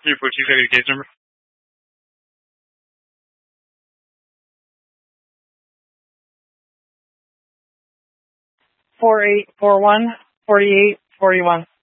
342, can I get a case number? 4841 4841.